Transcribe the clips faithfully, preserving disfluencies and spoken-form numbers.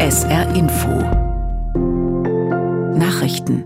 S R Info Nachrichten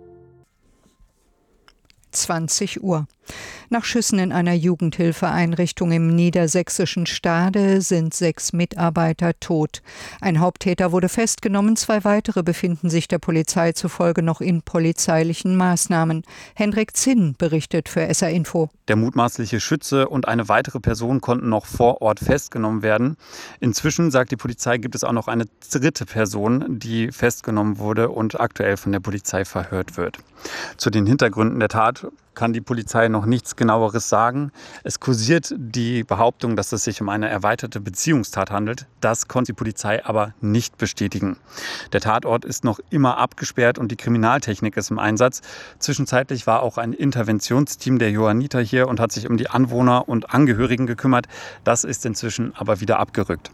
zwanzig Uhr. Nach Schüssen in einer Jugendhilfeeinrichtung im niedersächsischen Stade sind sechs Mitarbeiter tot. Ein Haupttäter wurde festgenommen, zwei weitere befinden sich der Polizei zufolge noch in polizeilichen Maßnahmen. Hendrik Zinn berichtet für S R Info. Der mutmaßliche Schütze und eine weitere Person konnten noch vor Ort festgenommen werden. Inzwischen, sagt die Polizei, gibt es auch noch eine dritte Person, die festgenommen wurde und aktuell von der Polizei verhört wird. Zu den Hintergründen der Tat kann die Polizei noch nichts Genaueres sagen. Es kursiert die Behauptung, dass es sich um eine erweiterte Beziehungstat handelt. Das konnte die Polizei aber nicht bestätigen. Der Tatort ist noch immer abgesperrt und die Kriminaltechnik ist im Einsatz. Zwischenzeitlich war auch ein Interventionsteam der Johanniter hier und hat sich um die Anwohner und Angehörigen gekümmert. Das ist inzwischen aber wieder abgerückt.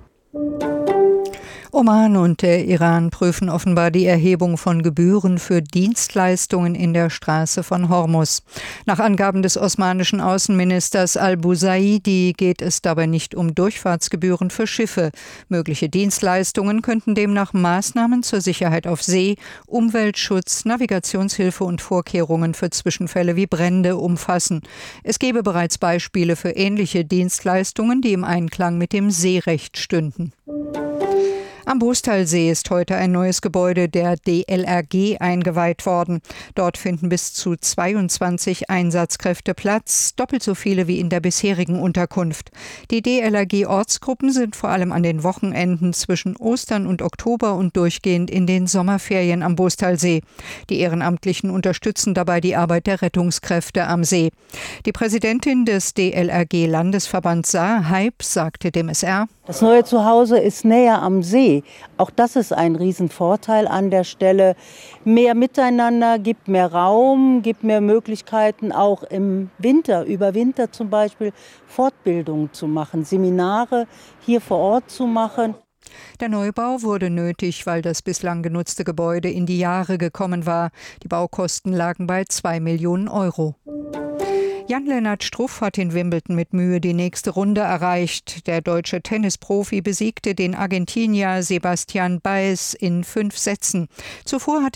Oman und der Iran prüfen offenbar die Erhebung von Gebühren für Dienstleistungen in der Straße von Hormuz. Nach Angaben des osmanischen Außenministers Al-Busaidi geht es dabei nicht um Durchfahrtsgebühren für Schiffe. Mögliche Dienstleistungen könnten demnach Maßnahmen zur Sicherheit auf See, Umweltschutz, Navigationshilfe und Vorkehrungen für Zwischenfälle wie Brände umfassen. Es gebe bereits Beispiele für ähnliche Dienstleistungen, die im Einklang mit dem Seerecht stünden. Am Bostalsee ist heute ein neues Gebäude der D L R G eingeweiht worden. Dort finden bis zu zweiundzwanzig Einsatzkräfte Platz, doppelt so viele wie in der bisherigen Unterkunft. Die D L R G-Ortsgruppen sind vor allem an den Wochenenden zwischen Ostern und Oktober und durchgehend in den Sommerferien am Bostalsee. Die Ehrenamtlichen unterstützen dabei die Arbeit der Rettungskräfte am See. Die Präsidentin des D L R G-Landesverbands Saar, Heib, sagte dem S R: Das neue Zuhause ist näher am See. Auch das ist ein Riesenvorteil an der Stelle. Mehr Miteinander, gibt mehr Raum, gibt mehr Möglichkeiten, auch im Winter, über Winter zum Beispiel, Fortbildungen zu machen, Seminare hier vor Ort zu machen. Der Neubau wurde nötig, weil das bislang genutzte Gebäude in die Jahre gekommen war. Die Baukosten lagen bei zwei Millionen Euro. Jan-Lennart Struff hat in Wimbledon mit Mühe die nächste Runde erreicht. Der deutsche Tennisprofi besiegte den Argentinier Sebastian Baez in fünf Sätzen. Zuvor hatte